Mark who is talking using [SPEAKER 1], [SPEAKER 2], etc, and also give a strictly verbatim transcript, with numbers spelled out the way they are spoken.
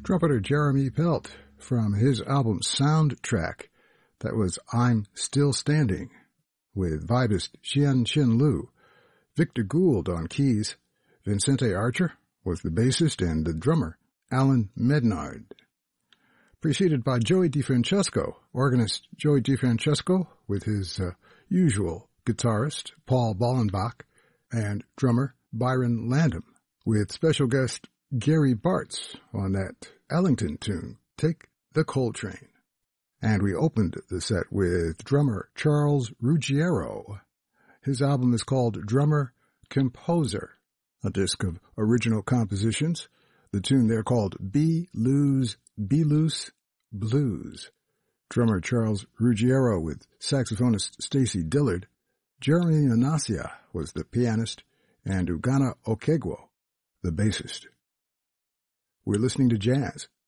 [SPEAKER 1] trumpeter Jeremy Pelt from his album Soundtrack. That was I'm Still Standing, with vibist Xian Chin Lu, Victor Gould on keys. Vincente Archer was the bassist and the drummer, Alan Mednard. Preceded by Joey DeFrancesco, organist Joey DeFrancesco with his uh, usual guitarist, Paul Ballenbach, and drummer Byron Landham, with special guest Gary Bartz on that Ellington tune, Take the Coltrane. And we opened the set with drummer Charles Ruggiero. His album is called Drummer Composer, a disc of original compositions. The tune there called Be Lose, Be Loose Blues. Drummer Charles Ruggiero with saxophonist Stacy Dillard. Jeremy Anasia was the pianist, and Ugana Okegwo, the bassist. We're listening to jazz